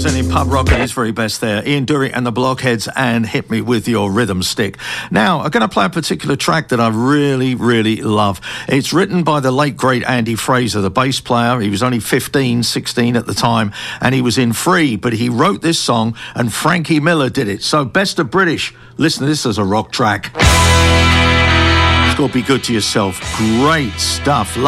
representing pub rock at his very best there. Ian Dury and the Blockheads and Hit Me With Your Rhythm Stick. Now, I'm going to play a particular track that I really, really love. It's written by the late, great Andy Fraser, the bass player. He was only 15, 16 at the time, and he was in Free, but he wrote this song, and Frankie Miller did it. So, best of British. Listen to this as a rock track. It's got to be good to yourself. Great stuff.